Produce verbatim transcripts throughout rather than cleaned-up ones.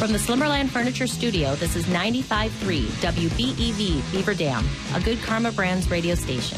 From the Slimmerland Furniture Studio, this is ninety-five point three W B E V Beaver Dam, a Good Karma Brands radio station.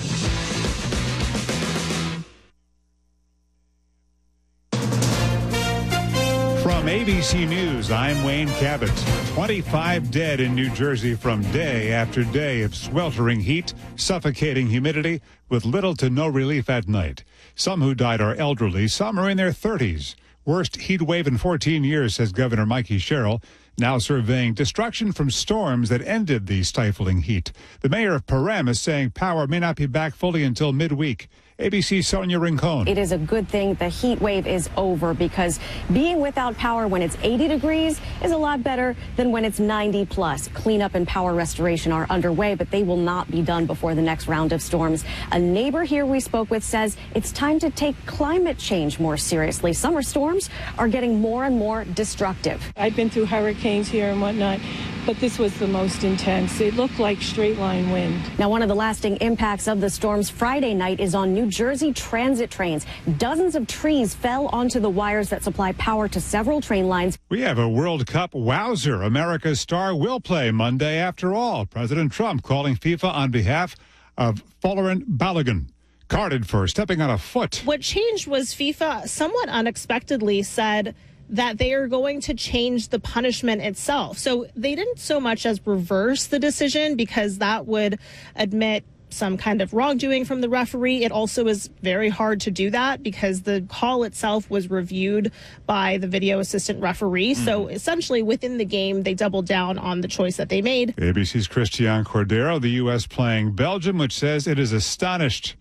From A B C News, I'm Wayne Cabot. twenty-five dead in New Jersey from day after day of sweltering heat, suffocating humidity, with little to no relief at night. Some who died are elderly, some are in their thirties. Worst heat wave in fourteen years, says Governor Mikey Sherrill, now surveying destruction from storms that ended the stifling heat. The mayor of Pahrump is saying power may not be back fully until midweek. A B C's Sonia Rincon. It is a good thing the heat wave is over, because being without power when it's eighty degrees is a lot better than when it's ninety plus. Cleanup and power restoration are underway, but they will not be done before the next round of storms. A neighbor here we spoke with says it's time to take climate change more seriously. Summer storms are getting more and more destructive. I've been through hurricanes here and whatnot, but this was the most intense. It looked like straight line wind. Now, one of the lasting impacts of the storms Friday night is on New Jersey transit trains. Dozens of trees fell onto the wires that supply power to several train lines. We have a World Cup wowzer. America's star will play Monday after all. President Trump calling FIFA on behalf of Folarin Balogun, carded for stepping on a foot. What changed was FIFA somewhat unexpectedly said that they are going to change the punishment itself. So they didn't so much as reverse the decision, because that would admit some kind of wrongdoing from the referee. It also is very hard to do that because the call itself was reviewed by the video assistant referee. Mm. So essentially within the game, they doubled down on the choice that they made. A B C's Christian Cordero, the U S playing Belgium, which says it is astonished.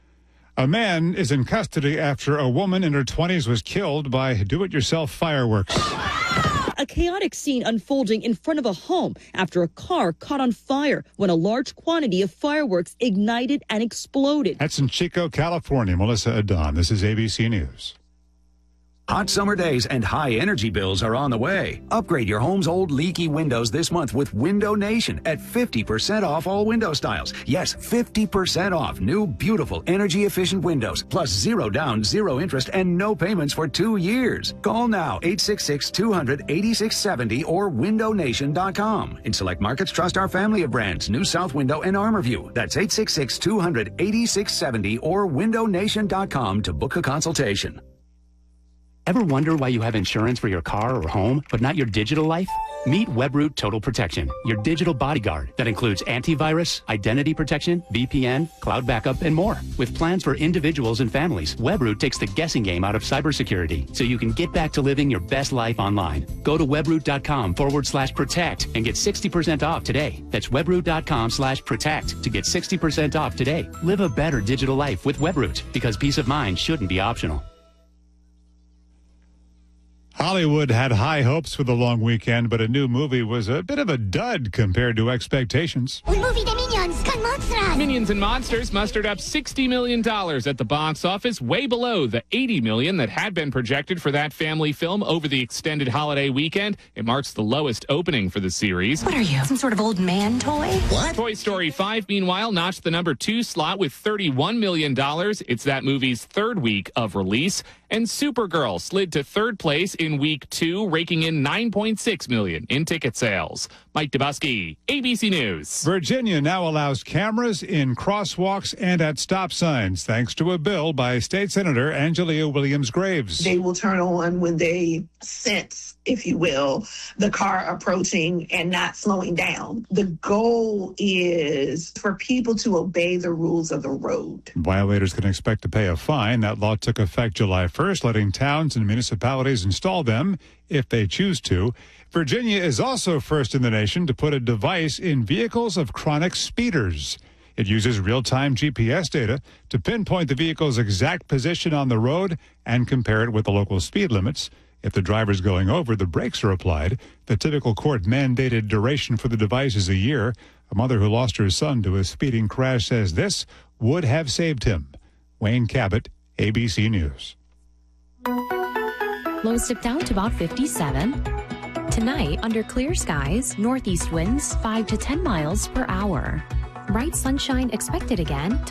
A man is in custody after a woman in her twenties was killed by do-it-yourself fireworks. A chaotic scene unfolding in front of a home after a car caught on fire when a large quantity of fireworks ignited and exploded. That's in Chico, California. Melissa Adon, this is A B C News. Hot summer days and high energy bills are on the way. Upgrade your home's old leaky windows this month with Window Nation at fifty percent off all window styles. Yes, fifty percent off new, beautiful, energy-efficient windows, plus zero down, zero interest, and no payments for two years. Call now, eight six six, two hundred, eighty-six seventy or window nation dot com. In select markets, trust our family of brands, New South Window and ArmorView. That's eight six six, two hundred, eighty-six seventy or window nation dot com to book a consultation. Ever wonder why you have insurance for your car or home, but not your digital life? Meet Webroot Total Protection, your digital bodyguard that includes antivirus, identity protection, V P N, cloud backup, and more. With plans for individuals and families, Webroot takes the guessing game out of cybersecurity so you can get back to living your best life online. Go to webroot.com forward slash protect and get sixty percent off today. That's webroot.com slash protect to get sixty percent off today. Live a better digital life with Webroot, because peace of mind shouldn't be optional. Hollywood had high hopes for the long weekend, but a new movie was a bit of a dud compared to expectations. Un movie de Minions con monsters. Minions and Monsters mustered up sixty million dollars at the box office, way below the eighty million dollars that had been projected for that family film over the extended holiday weekend. It marks the lowest opening for the series. What are you, some sort of old man toy? What? Toy Story five, meanwhile, notched the number two slot with thirty-one million dollars. It's that movie's third week of release. And Supergirl slid to third place in week two, raking in nine point six million dollars in ticket sales. Mike Dubusky, A B C News. Virginia now allows cameras in crosswalks and at stop signs, thanks to a bill by State Senator Angelia Williams-Graves. They will turn on when they sense, if you will, the car approaching and not slowing down. The goal is for people to obey the rules of the road. Violators can expect to pay a fine. That law took effect July first, letting towns and municipalities install them if they choose to. Virginia is also first in the nation to put a device in vehicles of chronic speeders. It uses real-time G P S data to pinpoint the vehicle's exact position on the road and compare it with the local speed limits. If the driver's going over, the brakes are applied. The typical court-mandated duration for the device is a year. A mother who lost her son to a speeding crash says this would have saved him. Wayne Cabot, A B C News. Lows dip down to about fifty-seven. Tonight, under clear skies, northeast winds five to ten miles per hour. Bright sunshine expected again